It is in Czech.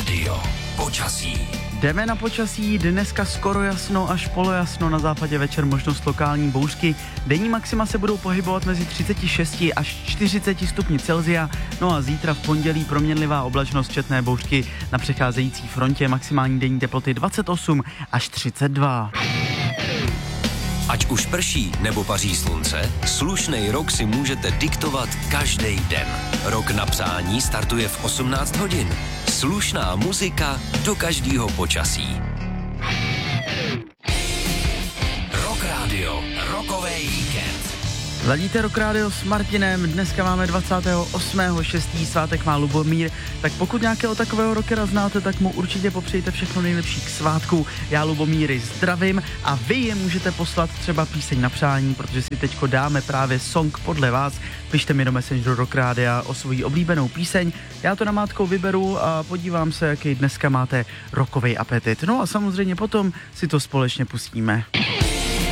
Rádio. Počasí. Jdeme na počasí, dneska skoro jasno až polojasno, na západě večer možnost lokální bouřky. Denní maxima se budou pohybovat mezi 36 až 40 stupni Celsia, no a zítra v pondělí proměnlivá oblačnost četné bouřky na přecházející frontě, maximální denní teploty 28 až 32. Ať už prší nebo paří slunce, slušnej rok si můžete diktovat každý den. Rok na přání startuje v 18 hodin. Slušná muzika do každého počasí. Rock Radio, rokovej víkend. Ladíte Rock Radio s Martinem, dneska máme 28.6. svátek má Lubomír, tak pokud nějakého takového rockera znáte, tak mu určitě popřejte všechno nejlepší k svátku. Já Lubomíry zdravím a vy je můžete poslat třeba píseň na přání, protože si teďko dáme právě song podle vás. Pište mi do Messengeru Rock Radia o svoji oblíbenou píseň, já to namátkou vyberu a podívám se, jaký dneska máte rockovej apetit. No a samozřejmě potom si to společně pustíme.